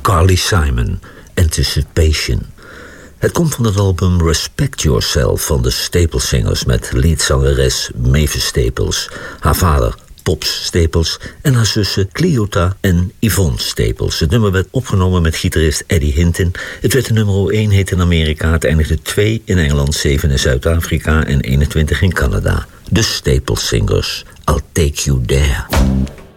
Carly Simon, Anticipation. Het komt van het album Respect Yourself van de Staple Singers met leadzangeres Mavis Staples, haar vader Pops Staples en haar zussen Cleota en Yvonne Staples. Het nummer werd opgenomen met gitarist Eddie Hinton. Het werd de nummer 1 hit in Amerika. Het eindigde 2 in Engeland, 7 in Zuid-Afrika en 21 in Canada. De Staple Singers, I'll Take You There.